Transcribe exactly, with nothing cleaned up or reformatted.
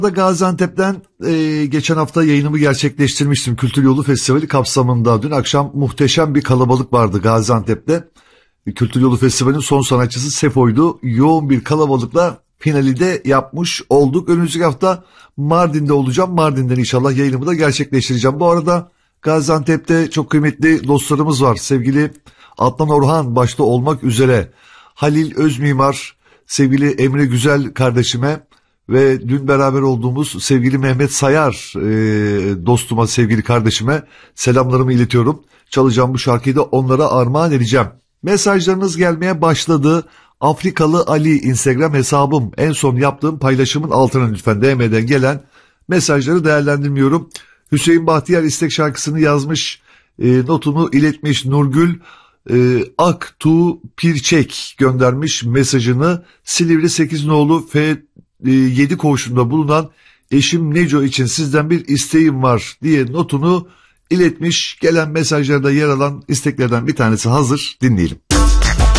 Gaziantep'ten e, geçen hafta yayınımı gerçekleştirmiştim Kültür Yolu Festivali kapsamında. Dün akşam muhteşem bir kalabalık vardı Gaziantep'te. Kültür Yolu Festivali'nin son sanatçısı Sefo'ydu. Yoğun bir kalabalıkla finali de yapmış olduk. Önümüzdeki hafta Mardin'de olacağım. Mardin'den inşallah yayınımı da gerçekleştireceğim. Bu arada Gaziantep'te çok kıymetli dostlarımız var. Sevgili Adnan Orhan başta olmak üzere Halil Özmimar, sevgili Emre Güzel kardeşime ve dün beraber olduğumuz sevgili Mehmet Sayar e, dostuma, sevgili kardeşime selamlarımı iletiyorum. Çalacağım bu şarkıyı da onlara armağan edeceğim. Mesajlarınız gelmeye başladı. Afrikalı Ali Instagram hesabım. En son yaptığım paylaşımın altına lütfen D M'den gelen mesajları değerlendirmiyorum. Hüseyin Bahtiyar istek şarkısını yazmış, e, notunu iletmiş. Nurgül e, Aktu Pirçek göndermiş mesajını. Silivri sekiz nolu F yedi koğuşunda bulunan eşim Neco için sizden bir isteğim var diye notunu iletmiş. Gelen mesajlarda yer alan isteklerden bir tanesi hazır, dinleyelim.